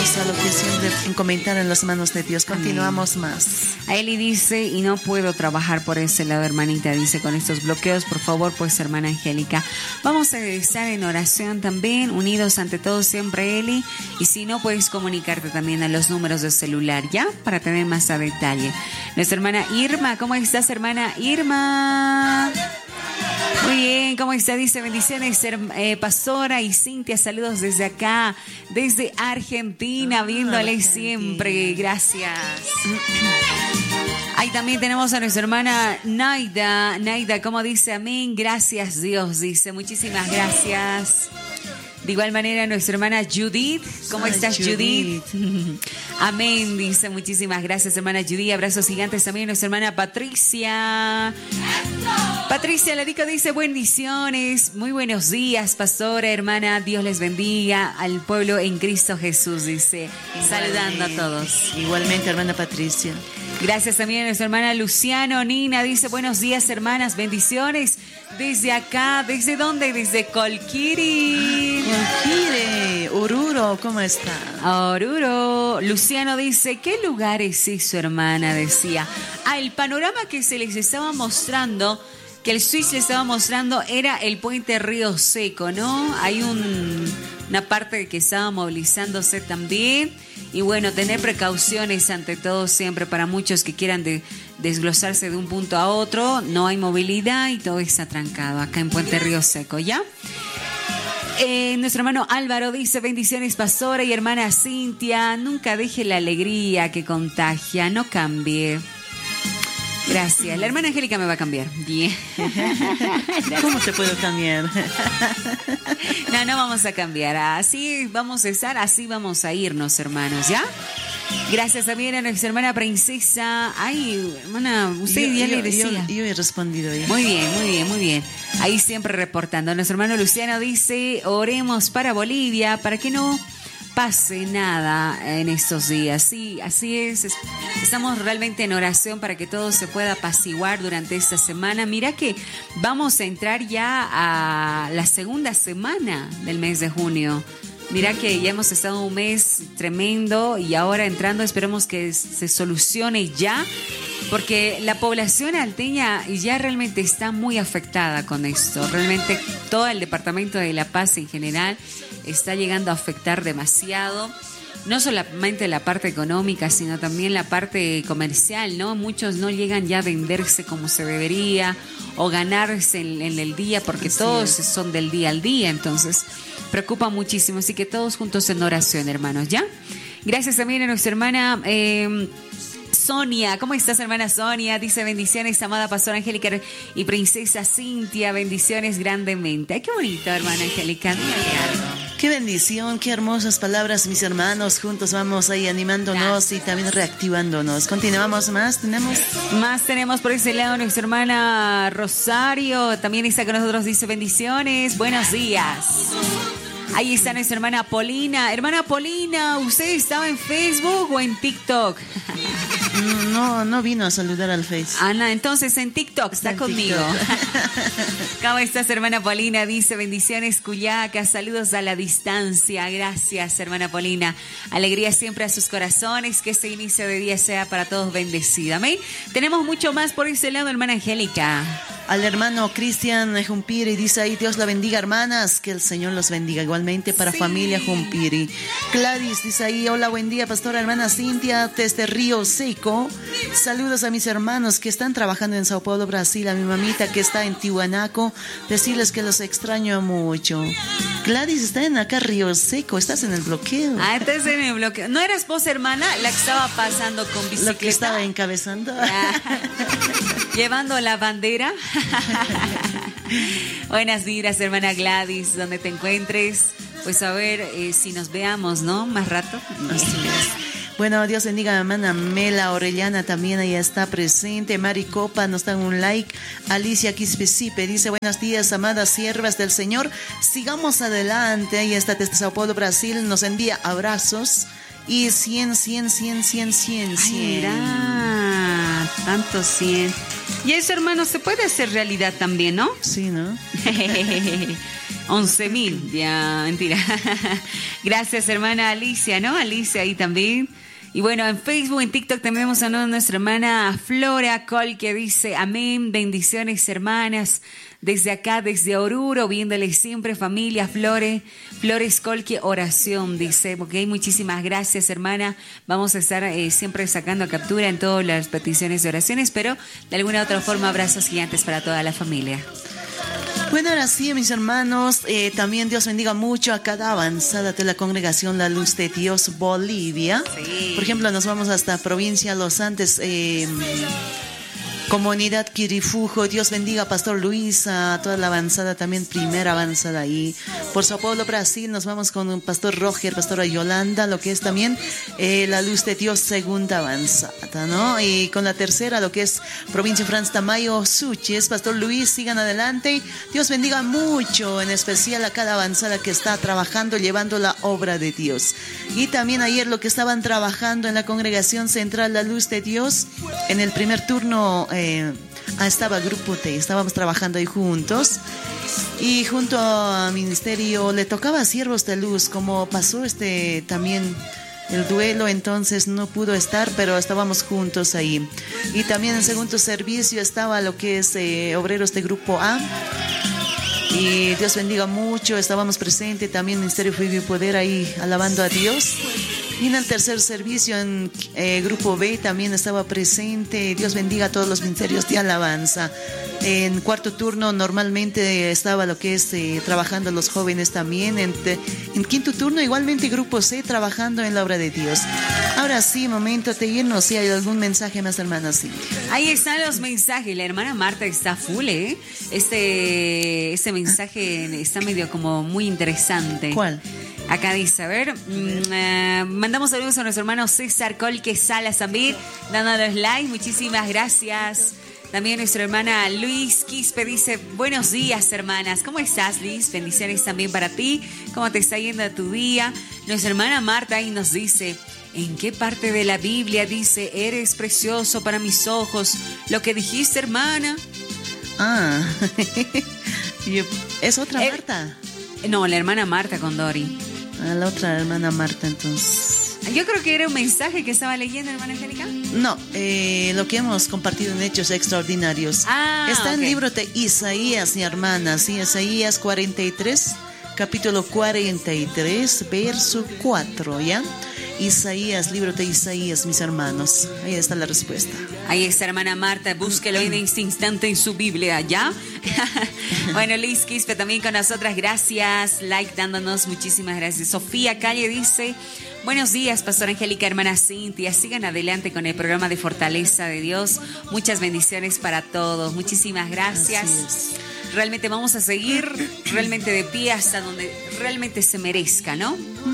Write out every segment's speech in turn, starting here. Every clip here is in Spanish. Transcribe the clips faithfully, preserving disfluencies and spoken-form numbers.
fuerza, lo que siempre encomendar en las manos de Dios. Continuamos Amén. Más. A Eli dice, y no puedo trabajar por ese lado, hermanita, dice, con estos bloqueos, por favor, pues, hermana Angélica. Vamos a estar en oración también, unidos ante todo siempre, Eli, y si no, puedes comunicarte también a los números de celular, ¿ya? Para tener más a detalle. Nuestra hermana Irma, ¿cómo estás, hermana Irma? Muy bien, ¿cómo está? Dice, bendiciones, eh, pastora y Cintia, saludos desde acá, desde Argentina, ah, viéndole Argentina. Siempre, gracias. Ahí también tenemos a nuestra hermana Naida, Naida, ¿cómo dice? Amén, gracias Dios, dice, muchísimas gracias. De igual manera, nuestra hermana Judith. ¿Cómo Ay, estás, Judith? Judith? Amén, dice. Muchísimas gracias, hermana Judith. Abrazos gigantes también a nuestra hermana Patricia. Patricia Larico dice, bendiciones. Muy buenos días, pastora, hermana. Dios les bendiga al pueblo en Cristo Jesús, dice. Igualmente, saludando a todos. Igualmente, hermana Patricia. Gracias también a nuestra hermana Luciano. Nina dice, buenos días, hermanas. Bendiciones. Desde acá, ¿desde dónde? Desde Colquiri. Colquiri, Oruro, ¿cómo está? Oruro. Luciano dice, ¿qué lugar es eso, hermana? Decía. Ah, el panorama que se les estaba mostrando, que el Switch le estaba mostrando, era el puente Río Seco, ¿no? Hay un, una parte que estaba movilizándose también. Y bueno, tener precauciones ante todo siempre para muchos que quieran de, desglosarse de un punto a otro. No hay movilidad y todo está trancado acá en Puente Río Seco, ¿ya? Eh, nuestro hermano Álvaro dice, bendiciones, pastora y hermana Cintia. Nunca deje la alegría que contagia, no cambie. Gracias. La hermana Angélica me va a cambiar. Bien. ¿Cómo te puedo cambiar? No, no vamos a cambiar. Así vamos a estar, así vamos a irnos, hermanos, ¿ya? Gracias también a nuestra hermana princesa. Ay, hermana, usted yo, ya yo, le decía. Yo, yo he respondido ya. Muy bien, muy bien, muy bien. Ahí siempre reportando. Nuestro hermano Luciano dice, oremos para Bolivia, para que no pase nada en estos días. Sí, así es. Estamos realmente en oración para que todo se pueda apaciguar durante esta semana. Mira que vamos a entrar ya a la segunda semana del mes de junio. Mira que ya hemos estado un mes tremendo y ahora entrando esperemos que se solucione ya, porque la población alteña ya realmente está muy afectada con esto. Realmente todo el departamento de La Paz en general está llegando a afectar demasiado. No solamente la parte económica, sino también la parte comercial, ¿no? Muchos no llegan ya a venderse como se debería o ganarse en, en el día, porque Así todos es. son del día al día, entonces preocupa muchísimo. Así que todos juntos en oración, hermanos, ¿ya? Gracias también a nuestra hermana eh, Sonia. ¿Cómo estás, hermana Sonia? Dice, bendiciones, amada pastora Angélica y princesa Cintia, bendiciones grandemente. Ay, qué bonito, hermana Angélica. Dígale algo. Qué bendición, qué hermosas palabras, mis hermanos. Juntos vamos ahí animándonos y también reactivándonos. Continuamos más, tenemos. Más tenemos por ese lado nuestra hermana Rosario. También está con nosotros, dice bendiciones. Buenos días. Ahí está nuestra hermana Polina. Hermana Polina, ¿usted estaba en Facebook o en TikTok? No, no vino a saludar al Face. Ana, entonces en TikTok está, está en conmigo. TikTok. ¿Cómo estás, hermana Polina? Dice, bendiciones, Cuyaca, saludos a la distancia. Gracias, hermana Polina. Alegría siempre a sus corazones, que este inicio de día sea para todos bendecido. Amén. Tenemos mucho más por ese lado, hermana Angélica. Al hermano Cristian Jumpiri, dice ahí, Dios la bendiga, hermanas, que el Señor los bendiga. Igualmente para sí. familia Jumpiri. Gladys dice ahí, hola, buen día, pastora, hermana Cintia, desde Río Seco. Saludos a mis hermanos que están trabajando en Sao Paulo, Brasil, a mi mamita que está en Tiwanaku, decirles que los extraño mucho. Gladys está en acá Río Seco, estás en el bloqueo. Ah, estás en el bloqueo. ¿No eras vos, hermana, la que estaba pasando con bicicleta? Lo que estaba encabezando. Ah, llevando la bandera. Buenas vibras, hermana Gladys, donde te encuentres. Pues a ver eh, si nos veamos, ¿no? Más rato. Así es. Bueno, Dios bendiga a hermana Mela Orellana, también ahí está presente. Mari Copa nos da un like. Alicia Quispecipe dice, buenos días, amadas siervas del Señor. Sigamos adelante. Ahí está desde Sao Paulo, Brasil. Nos envía abrazos. Y cien, cien, cien, cien, cien, cien. Mira, tanto cien. Y eso, hermano, se puede hacer realidad también, ¿no? Sí, ¿no? once mil, ya, mentira. Gracias, hermana Alicia, ¿no? Alicia ahí también. Y bueno, en Facebook, en TikTok también tenemos a nuestra hermana Flora Col, que dice, amén, bendiciones, hermanas, desde acá, desde Oruro, viéndole siempre, familia Flores, Flores Colque, oración, dice, ok, muchísimas gracias, hermana, vamos a estar eh, siempre sacando captura en todas las peticiones de oraciones, pero de alguna otra forma, abrazos gigantes para toda la familia. Bueno, ahora sí, mis hermanos, eh, también Dios bendiga mucho a cada avanzada de la congregación La Luz de Dios Bolivia. Sí. Por ejemplo, nos vamos hasta provincia Los Andes, eh, comunidad Quirifujo. Dios bendiga a Pastor Luis, a toda la avanzada, también primera avanzada ahí. Por Sao Paulo, Brasil, nos vamos con un Pastor Roger, Pastora Yolanda, lo que es también eh, La Luz de Dios segunda avanzada, ¿no? Y con la tercera, lo que es provincia Franz Tamayo, Suches, Pastor Luis, sigan adelante. Dios bendiga mucho, en especial a cada avanzada que está trabajando, llevando la obra de Dios. Y también ayer lo que estaban trabajando en la congregación central La Luz de Dios, en el primer turno, eh, ah, estaba Grupo T, estábamos trabajando ahí juntos. Y junto al ministerio le tocaba a Siervos de Luz, como pasó este también el duelo, entonces no pudo estar, pero estábamos juntos ahí. Y también en segundo servicio estaba lo que es eh, Obreros de Grupo A. Y Dios bendiga mucho, estábamos presentes también Ministerio Fuego y Poder ahí alabando a Dios. Y en el tercer servicio, en eh, Grupo B, también estaba presente. Dios bendiga a todos los ministerios de alabanza. En cuarto turno normalmente estaba lo que es eh, trabajando los jóvenes también. En, te, en quinto turno igualmente Grupo C trabajando en la obra de Dios. Ahora sí, momento de irnos. Si hay algún mensaje más, hermana, sí. Ahí están los mensajes. La hermana Marta está full, ¿eh? Este, este mensaje está medio como muy interesante. ¿Cuál? Acá dice, a ver, mmm, eh, mandamos saludos a nuestro hermano César Colque Salas también, dándonos like, muchísimas gracias. También nuestra hermana Luis Quispe dice, buenos días, hermanas, ¿cómo estás, Liz? Bendiciones también para ti, ¿cómo te está yendo tu día? Nuestra hermana Marta ahí nos dice, ¿en qué parte de la Biblia dice, eres precioso para mis ojos? Lo que dijiste, hermana. Ah, ¿es otra eh, Marta? No, la hermana Marta con Dori. A la otra hermana Marta, entonces. Yo creo que era un mensaje que estaba leyendo, hermana Angélica. No, eh, lo que hemos compartido en Hechos Extraordinarios. Ah, está en okay. el libro de Isaías, mi hermana, sí, Isaías cuarenta y tres, capítulo cuarenta y tres, verso cuatro, ¿ya? Isaías, libro de Isaías, mis hermanos. Ahí está la respuesta. Ahí está, hermana Marta, búsquelo en este instante en su Biblia, ¿ya? Bueno, Liz Quispe también con nosotras, gracias, like dándonos, muchísimas gracias. Sofía Calle dice, buenos días, Pastora Angélica, hermana Cintia, sigan adelante con el programa de Fortaleza de Dios, muchas bendiciones para todos, muchísimas gracias. Realmente vamos a seguir realmente de pie hasta donde realmente se merezca, ¿no?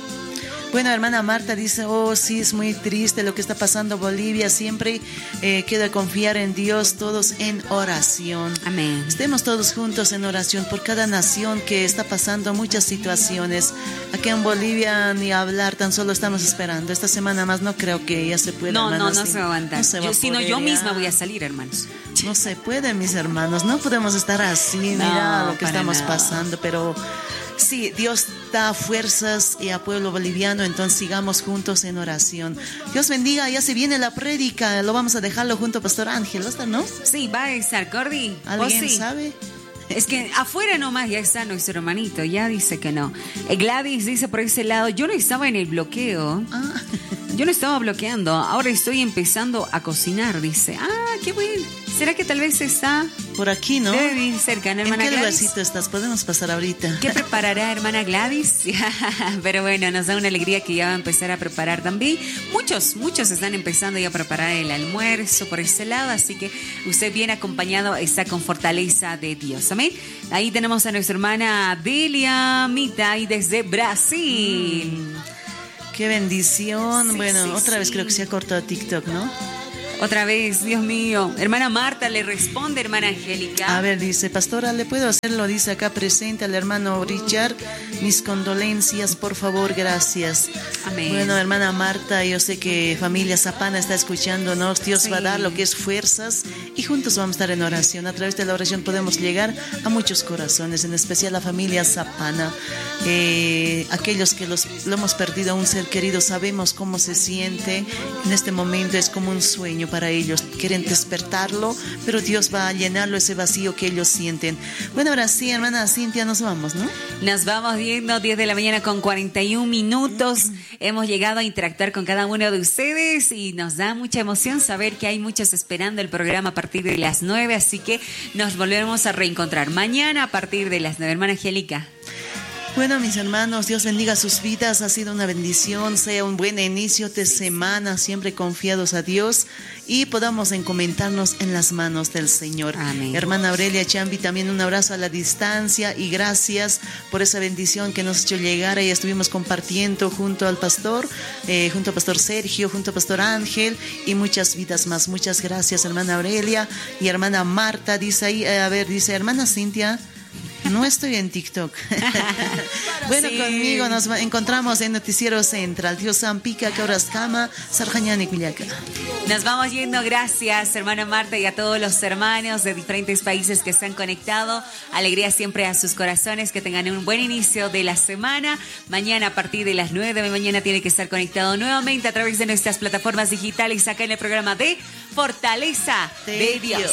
Bueno, hermana Marta dice, oh, sí, es muy triste lo que está pasando en Bolivia. Siempre eh, queda confiar en Dios, todos en oración. Amén. Estemos todos juntos en oración por cada nación que está pasando muchas situaciones. Aquí en Bolivia ni hablar, tan solo estamos esperando. Esta semana más no creo que ya se pueda. No, hermanos, no, no sí. se va a aguantar. No se va yo, a sino poder, yo ya. misma voy a salir, hermanos. No se puede, mis hermanos. No podemos estar así, No, mira lo que para estamos nada. pasando, pero... Sí, Dios da fuerzas y a pueblo boliviano, entonces sigamos juntos en oración. Dios bendiga, ya se viene la prédica, lo vamos a dejarlo junto a Pastor Ángel, ¿está, no? Sí, va a estar, Cordy. ¿Alguien sí? sabe? Es que afuera nomás ya está nuestro hermanito, ya dice que no. Eh, Gladys dice por ese lado, yo no estaba en el bloqueo, Ah. yo no estaba bloqueando, ahora estoy empezando a cocinar, dice. Ah, qué bueno. ¿Será que tal vez está Por aquí, ¿no? debe vivir cerca, ¿no, ¿En hermana qué Gladys? lugarcito estás? Podemos pasar ahorita. ¿Qué preparará hermana Gladys? Pero bueno, nos da una alegría que ya va a empezar a preparar también. Muchos, muchos están empezando ya a preparar el almuerzo por ese lado, así que usted bien acompañado está con fortaleza de Dios. Amén. Ahí tenemos a nuestra hermana Delia Mita y desde Brasil. Qué bendición. Sí, bueno, sí, otra vez sí. creo que se ha cortado TikTok, ¿no? Otra vez, Dios mío. Hermana Marta le responde, hermana Angélica. A ver, dice, pastora, ¿le puedo hacerlo? Dice acá presente al hermano Richard. Mis condolencias, por favor, gracias. Amén. Bueno, hermana Marta, yo sé que familia Zapana está escuchándonos. Dios sí. va a dar lo que es fuerzas y juntos vamos a estar en oración. A través de la oración podemos llegar a muchos corazones, en especial a la familia Zapana. Eh, aquellos que los, lo hemos perdido a un ser querido, sabemos cómo se siente. En este momento es como un sueño para ellos. Quieren despertarlo, pero Dios va a llenarlo ese vacío que ellos sienten. Bueno, ahora sí, hermana Cintia, nos vamos, ¿no? Nos vamos viendo, diez de la mañana con cuarenta y un minutos. Hemos llegado a interactuar con cada uno de ustedes y nos da mucha emoción saber que hay muchos esperando el programa a partir de las nueve, así que nos volvemos a reencontrar mañana a partir de las nueve. Hermana Angélica. Bueno, mis hermanos, Dios bendiga sus vidas, ha sido una bendición, sea un buen inicio de semana, siempre confiados a Dios y podamos encomendarnos en las manos del Señor. Amén. Hermana Aurelia Chambi, también un abrazo a la distancia y gracias por esa bendición que nos ha hecho llegar. Ahí estuvimos compartiendo junto al pastor, eh, junto al pastor Sergio, junto al pastor Ángel y muchas vidas más. Muchas gracias, hermana Aurelia y hermana Marta. Dice ahí, eh, a ver, dice hermana Cintia. No estoy en TikTok. Bueno, sí. Conmigo nos encontramos en Noticiero Central. Dios Zampica, Caurascama, Sarjañán y Culiaca. Nos vamos yendo. Gracias, hermana Marta, y a todos los hermanos de diferentes países que se han conectado. Alegría siempre a sus corazones. Que tengan un buen inicio de la semana. Mañana a partir de las nueve de la mañana tiene que estar conectado nuevamente a través de nuestras plataformas digitales acá en el programa de Fortaleza de, de Dios. Dios.